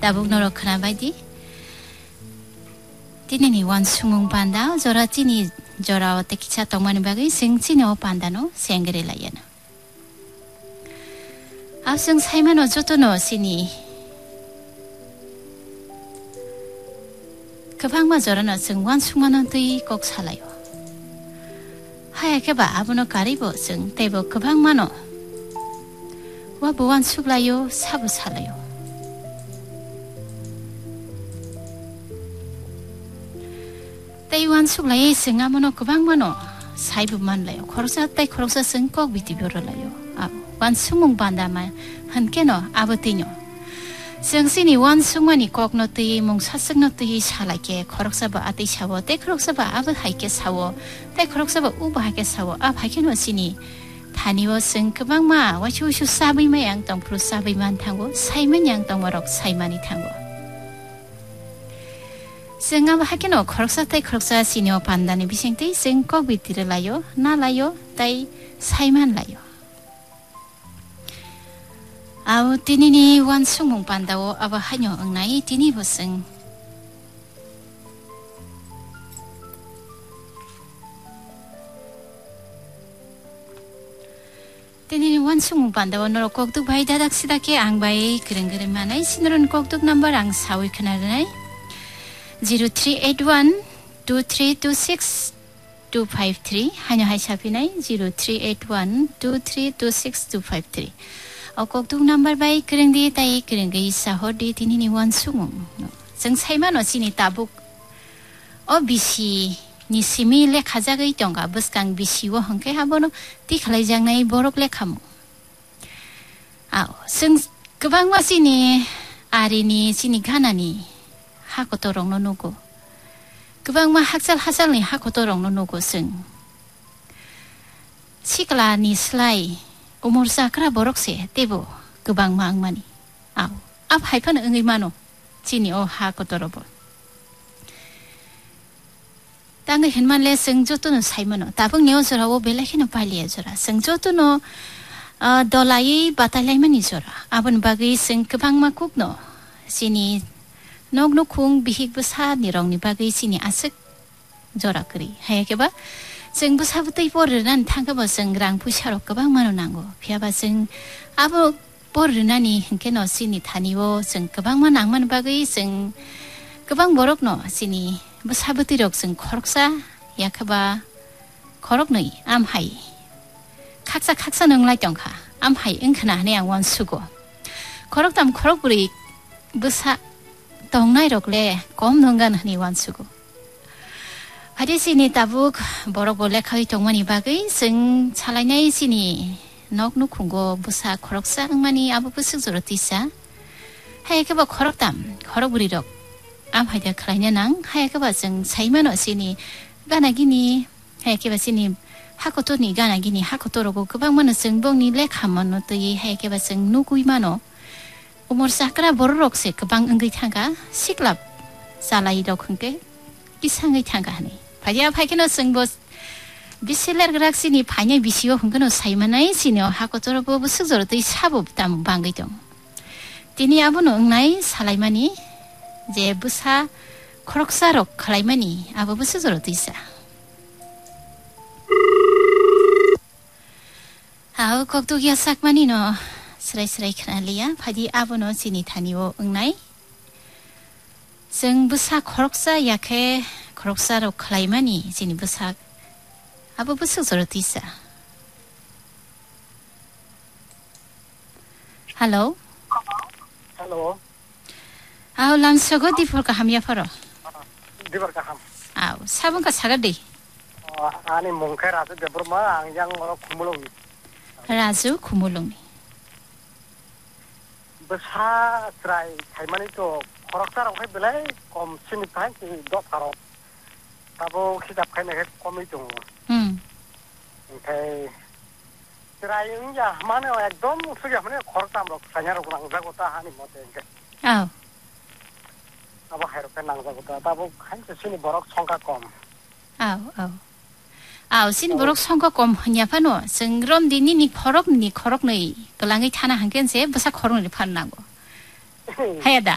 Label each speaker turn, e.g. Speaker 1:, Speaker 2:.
Speaker 1: tabuk norok khana baidi tini ni wan sumung panda jora tini jora te kicha tongmani bagai sing chini o panda no sengre layana asung saimano joto no sini kabangma jora no sing wan sumano tui kok salayo haya keba abuno karibo sing tebo kabangma no wa buwan suklayo sabu salayo Taiwan suklay sing amono kubang mano saibu man layo koroksa tay koroksa sing kok biti bioro layo wan sumung banda ma hankeno abutinyo sing sini wan sumani kok no ti mong sasang no ti salake koroksa ba ati sawo te koroksa ba abu haike sawo te koroksa ba uba haike sawo haike no sini taniwo sing kubang ma wachu sabi ma yang tong pru sabi man tango saiman yang tong warok saimani tango Sengam hakino koroksa tay koroksa sinyo pandani bising tay seng kok bitire layo na layo tay saiman layo. Aw tini ni wan sumung pandawo aba hanyo ang nai tini boseng. Tini ni wan sumung pandawo noro koktuk bai dadak sidake ang bai gereng manay sinurun koktuk number ang sawi kanaranay. 0381-2326-253 한여 하이샤피나이 0381-2326-253 어곡둑 넘버바이 그릉디 따이 그릉기 사호디 디니니 원숭음 정 사이만 어시니 따북 비시 니시미 레 가자가 있던가 부스강 비시워 한게 하보노 티 칼라이장나이 보록 레카무 성 그방와 시니 아리니 시니 가나니 하고도롱 노노고 그방마 학살하살니 하고도롱 노노고 승 시글라니 슬라이 오모르사크라 보록세 떼보 그방마 악마니 앞 하이파는 응의마노 지니 오 하고도로보 땅의 헨만레 승조또는 사이머노 다봉 네오서라고 벨레히노 빨리 해줘라 승조또노 돌라이 바탈라이만이 줘라 아본 바기 승 그방마 국노 지니 Nok bihik besar ni rong ni bagai sini asik jorak keri. Hai keba, seng besar betul porenan tangga baseng rang pusarok kebang mano nanggo. Pia baseng abo porenan ni hengke no sini taniwo seng kebang manang man bagai seng kebang borok no sini besar betul rok seng koroksa ya keba korok nei am hai. Kaksa nong lai jongka am hai engkena ne yang wan sugo. Korok tam korok beri besar 동나이 록래 곰농간 니완수고 하디시니 따북 보록볼레 카이 동만이 바의 승 살라이나이 시니 녹누쿵고 부사 코록사 응만이 아부 부스스로 티사 하야케바 코록담 코록부리록 암하이다 클라이냐낭 하야케바 승 사이만 어시니 가나기니 하야케바 시니 하코토니 가나기니 하코토로고 그방만은 승봉니 레카먼노 뜨이 하야케바 승 누구이마노 umur sakra borok se kebang enggai tangga siklap salai dok hengke kisangai tangga ni paja paikeno sengbo bisiler gerak sini panya bisio hengkeno saimanai sini hakotoro bo busujoro tei sabu tam bangai dong tini abono engnai salaimani je busa kroksarok khalaimani abo busujoro tei sa au koktugia sakmani no Serai kenalia, padi abono sini taniwo engnai. Seng busa koroksa yake koroksa ro klaimani sini busa abo busa sorotisa. Hello.
Speaker 2: Hello.
Speaker 1: Aw lansogo di porka hamya faro.
Speaker 2: Di porka ham.
Speaker 1: Aw sabun ka sagadi.
Speaker 2: Ani mungkai rasu debrma angjang oro kumulung.
Speaker 1: Rasu kumulung.
Speaker 2: Besar serai kaimani itu koroksa orang belai kom sini pahen si dok karo. Tapi kita pahen nak kom itu. Okay. Serai ini ya mana ekdom sudah mana koroksa merok sanya orang jago hani mote enggak. Apa herokan nang jago tapi kan sini borok songka kom. sini borok songka kom hanya pano sengrom dini ni korok ni kelangi tanah hangken se besar korong di pan nago. Hayada.